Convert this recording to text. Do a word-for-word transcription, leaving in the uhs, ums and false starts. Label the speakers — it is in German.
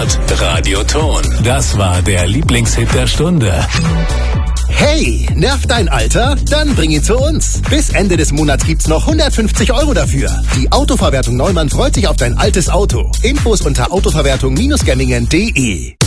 Speaker 1: Hört Radioton. Das war der Lieblingshit der Stunde.
Speaker 2: Hey, nervt dein Alter? Dann bring ihn zu uns. Bis Ende des Monats gibt's noch hundertfünfzig Euro dafür. Die Autoverwertung Neumann freut sich auf dein altes Auto. Infos unter autoverwertung Bindestrich gemmingen punkt de.